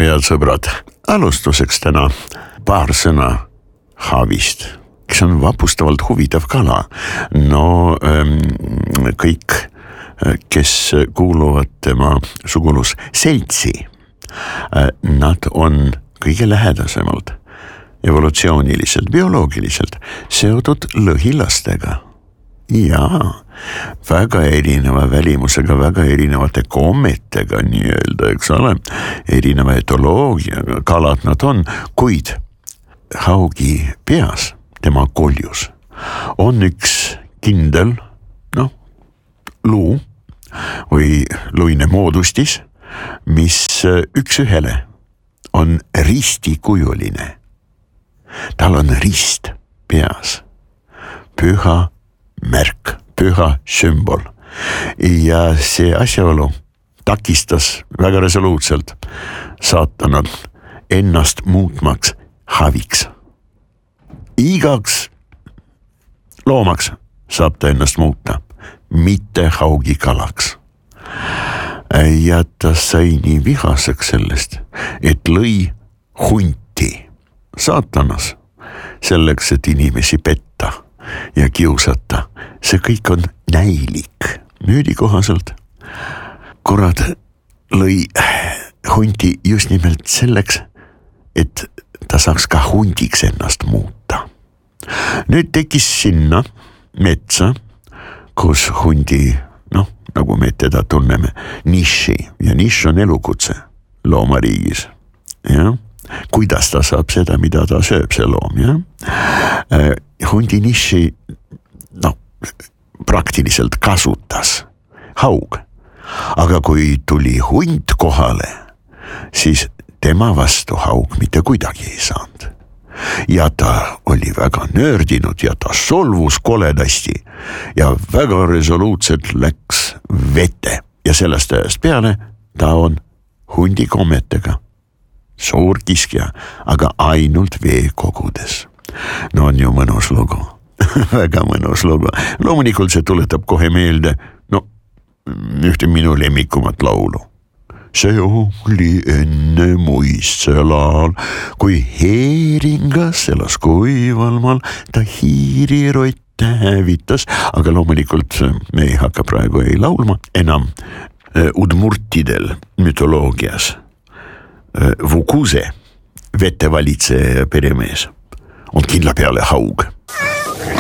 head sõbrad, alustuseks täna paar sõna haavist, kes on vapustavalt huvitav kala. No kõik, kes kuuluvad tema sugulusseltsi, nad on kõige lähedasemalt evolutsiooniliselt, bioloogiliselt seotud lõhilastega. Jaa, väga erineva välimusega, väga erinevate kommetega nii-öelda, eks ole, erineva etoloogia, kalad nad on, kuid haugi peas, tema koljus, on üks kindel, luu või luine moodustis, mis üks ühele on ristikujuline. Tal on rist peas, püha märk, püha sümbol. Ja see asjaolu takistas väga resoluutselt saatanal ennast muutmaks haviks. Igaks loomaks saab ta ennast muuta, mitte haugi kalaks. Ja ta sai nii vihaseks sellest, et lõi hunti saatanas selleks, et inimesi petta ja kiusata. See kõik on näilik. Müüdi kohaselt kurat lõi hunti just nimelt selleks, et ta saaks ka hundiks ennast muuta. Nüüd tekkis sinna metsa, kus hundi, nagu me teda tunneme, niši, ja niš on elukutse loomariigis. Ja? Kuidas ta saab seda, mida ta sööb, see loom, ja? Hundi niši, praktiliselt kasutas haug. Aga kui tuli hunt kohale, siis tema vastu haug mitte kuidagi ei saanud. Ja ta oli väga nördinud ja ta solvus koledasti ja väga resoluutselt läks vette. Ja sellest ajast peale ta on hundi kommetega. Suur kiskja, aga ainult veekogudes. No on ju mõnus lugu. Väga mõnus lugu. Loomulikult see tuletab kohe meelde, ühte minu lemmikumat laulu. See oli enne muistsel ajal, kui heeringas elas kuival maal, ta hiirirotte hävitas, aga loomulikult me ei hakka praegu ei laulma enam udmurtidel mütoloogias. Vukuse, vetevalitseja peremees, on kindla peale haug.